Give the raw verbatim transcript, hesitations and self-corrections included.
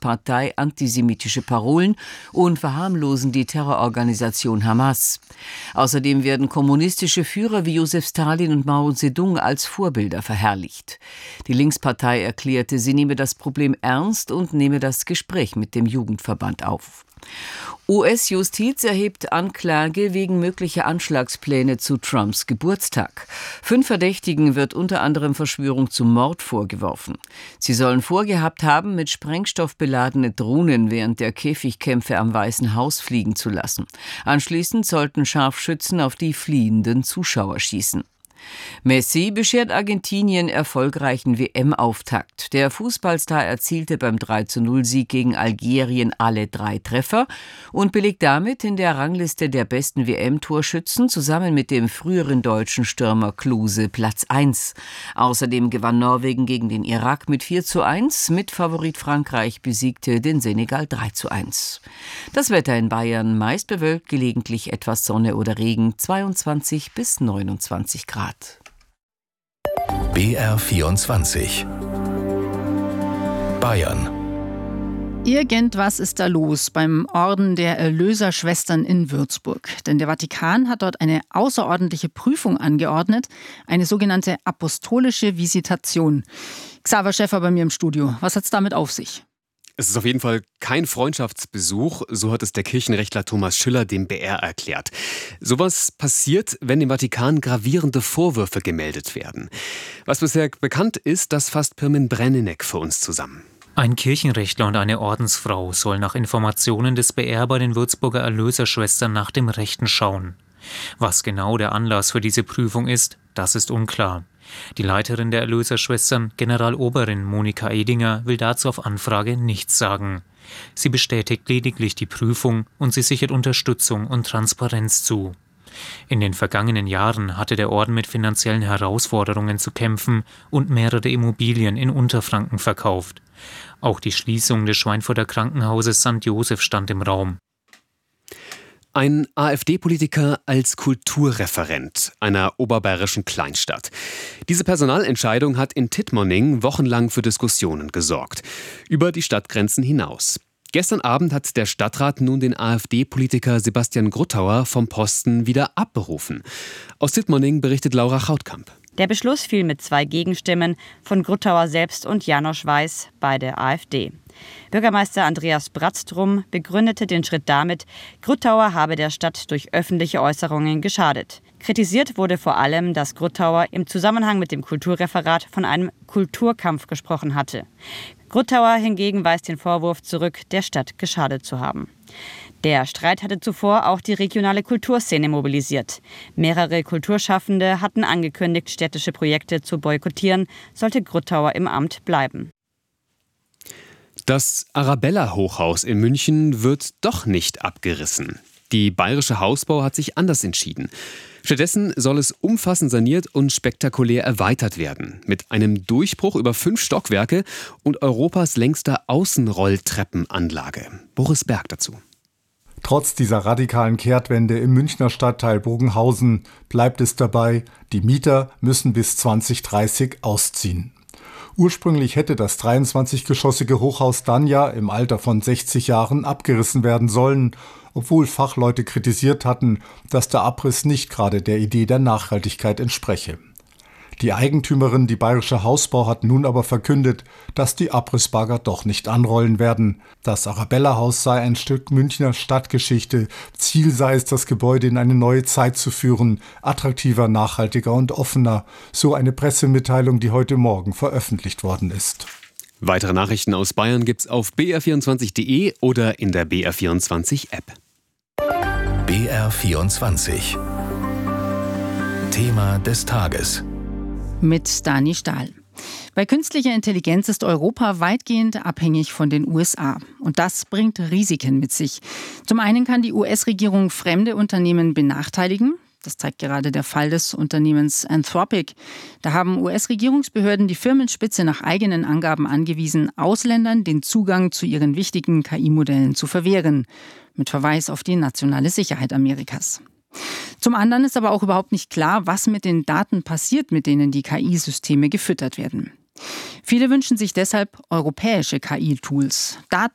Linkspartei antisemitische Parolen und verharmlosen die Terrororganisation Hamas. Außerdem werden kommunistische Führer wie Josef Stalin und Mao Zedong als Vorbilder verherrlicht. Die Linkspartei erklärte, sie nehme das Problem ernst und nehme das Gespräch mit dem Jugendverband auf. U S-Justiz erhebt Anklage wegen möglicher Anschlagspläne zu Trumps Geburtstag. Fünf Verdächtigen wird unter anderem Verschwörung zum Mord vorgeworfen. Sie sollen vorgehabt haben, mit Sprengstoff beladene Drohnen während der Käfigkämpfe am Weißen Haus fliegen zu lassen. Anschließend sollten Scharfschützen auf die fliehenden Zuschauer schießen. Messi beschert Argentinien erfolgreichen W M-Auftakt. Der Fußballstar erzielte beim drei zu null Sieg gegen Algerien alle drei Treffer und belegt damit in der Rangliste der besten W M-Torschützen zusammen mit dem früheren deutschen Stürmer Klose Platz eins. Außerdem gewann Norwegen gegen den Irak mit vier zu eins. Mitfavorit Frankreich besiegte den Senegal drei zu eins. Das Wetter in Bayern meist bewölkt, gelegentlich etwas Sonne oder Regen, zweiundzwanzig bis neunundzwanzig Grad. B R vierundzwanzig Bayern. Irgendwas ist da los beim Orden der Erlöserschwestern in Würzburg. Denn der Vatikan hat dort eine außerordentliche Prüfung angeordnet, eine sogenannte apostolische Visitation. Xaver Schäffer bei mir im Studio. Was hat's damit auf sich? Es ist auf jeden Fall kein Freundschaftsbesuch, so hat es der Kirchenrechtler Thomas Schüller dem B R erklärt. Sowas passiert, wenn dem Vatikan gravierende Vorwürfe gemeldet werden. Was bisher bekannt ist, das fasst Pirmin Brenninek für uns zusammen. Ein Kirchenrechtler und eine Ordensfrau sollen nach Informationen des B R bei den Würzburger Erlöserschwestern nach dem Rechten schauen. Was genau der Anlass für diese Prüfung ist, das ist unklar. Die Leiterin der Erlöserschwestern, Generaloberin Monika Edinger, will dazu auf Anfrage nichts sagen. Sie bestätigt lediglich die Prüfung und sie sichert Unterstützung und Transparenz zu. In den vergangenen Jahren hatte der Orden mit finanziellen Herausforderungen zu kämpfen und mehrere Immobilien in Unterfranken verkauft. Auch die Schließung des Schweinfurter Krankenhauses Sankt Joseph stand im Raum. Ein AfD-Politiker als Kulturreferent einer oberbayerischen Kleinstadt. Diese Personalentscheidung hat in Tittmoning wochenlang für Diskussionen gesorgt. Über die Stadtgrenzen hinaus. Gestern Abend hat der Stadtrat nun den AfD-Politiker Sebastian Gruttauer vom Posten wieder abberufen. Aus Tittmoning berichtet Laura Chautkamp. Der Beschluss fiel mit zwei Gegenstimmen von Gruttauer selbst und Janosch Weiß, beide AfD. Bürgermeister Andreas Bratztrum begründete den Schritt damit, Gruttauer habe der Stadt durch öffentliche Äußerungen geschadet. Kritisiert wurde vor allem, dass Gruttauer im Zusammenhang mit dem Kulturreferat von einem Kulturkampf gesprochen hatte. Gruttauer hingegen weist den Vorwurf zurück, der Stadt geschadet zu haben. Der Streit hatte zuvor auch die regionale Kulturszene mobilisiert. Mehrere Kulturschaffende hatten angekündigt, städtische Projekte zu boykottieren, sollte Gruttauer im Amt bleiben. Das Arabella-Hochhaus in München wird doch nicht abgerissen. Die Bayerische Hausbau hat sich anders entschieden. Stattdessen soll es umfassend saniert und spektakulär erweitert werden. Mit einem Durchbruch über fünf Stockwerke und Europas längster Außenrolltreppenanlage. Boris Berg dazu. Trotz dieser radikalen Kehrtwende im Münchner Stadtteil Bogenhausen bleibt es dabei, die Mieter müssen bis zwanzig dreißig ausziehen. Ursprünglich hätte das dreiundzwanzig-geschossige Hochhaus dann ja im Alter von sechzig Jahren abgerissen werden sollen, obwohl Fachleute kritisiert hatten, dass der Abriss nicht gerade der Idee der Nachhaltigkeit entspreche. Die Eigentümerin, die Bayerische Hausbau, hat nun aber verkündet, dass die Abrissbagger doch nicht anrollen werden. Das Arabella-Haus sei ein Stück Münchner Stadtgeschichte. Ziel sei es, das Gebäude in eine neue Zeit zu führen, attraktiver, nachhaltiger und offener. So eine Pressemitteilung, die heute Morgen veröffentlicht worden ist. Weitere Nachrichten aus Bayern gibt's auf b r vierundzwanzig punkt d e oder in der B R vierundzwanzig App. B R vierundzwanzig. Thema des Tages. Mit Dani Stahl. Bei künstlicher Intelligenz ist Europa weitgehend abhängig von den U S A. Und das bringt Risiken mit sich. Zum einen kann die U S-Regierung fremde Unternehmen benachteiligen. Das zeigt gerade der Fall des Unternehmens Anthropic. Da haben U S-Regierungsbehörden die Firmenspitze nach eigenen Angaben angewiesen, Ausländern den Zugang zu ihren wichtigen K I-Modellen zu verwehren. Mit Verweis auf die nationale Sicherheit Amerikas. Zum anderen ist aber auch überhaupt nicht klar, was mit den Daten passiert, mit denen die K I-Systeme gefüttert werden. Viele wünschen sich deshalb europäische K I-Tools. Daten